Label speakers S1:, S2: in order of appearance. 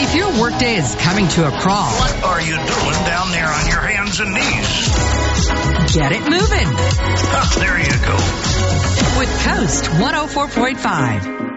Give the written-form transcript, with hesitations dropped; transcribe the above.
S1: If your workday is coming to a crawl,
S2: What are you doing down there on your hands and knees?
S1: get it moving
S2: There you go.
S1: with Coast 104.5.